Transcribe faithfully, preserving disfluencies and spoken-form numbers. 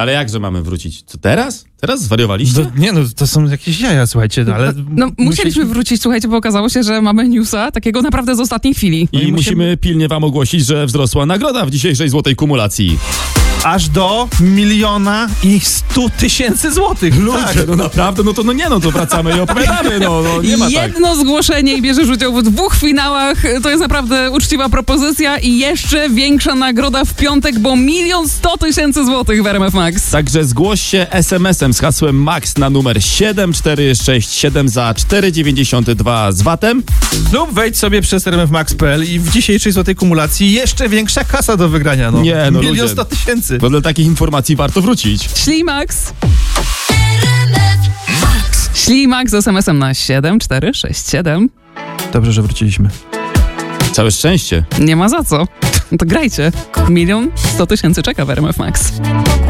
Ale jakże mamy wrócić? Co teraz? Teraz zwariowaliście? To, nie no, to są jakieś jaja, słuchajcie, no, ale... No musieliśmy wrócić, słuchajcie, bo okazało się, że mamy newsa takiego naprawdę z ostatniej chwili. I No i musimy- musimy pilnie wam ogłosić, że wzrosła nagroda w dzisiejszej złotej kumulacji. Aż do miliona i stu tysięcy złotych. Ludzie, Tak. no naprawdę, no to no nie no, to wracamy i opowiadamy, no, no nie ma tak. Jedno zgłoszenie i bierzesz udział w dwóch finałach. To jest naprawdę uczciwa propozycja i jeszcze większa nagroda w piątek, bo milion sto tysięcy złotych w R M F Max. Także zgłoś się es em esem z hasłem MAX na numer siedem cztery sześć siedem za cztery dziewięćdziesiąt dwa z vatem. Lub wejdź sobie przez r m f max kropka p l i w dzisiejszej złotej kumulacji jeszcze większa kasa do wygrania. No. Nie, no Milion ludzie. sto tysięcy. Bo dla takich informacji warto wrócić. Ślimax. Ślimax z es em esem na siedem cztery sześć siedem. Dobrze, że wróciliśmy. Całe szczęście. Nie ma za co. No to grajcie. Milion sto tysięcy czeka w R M F Max.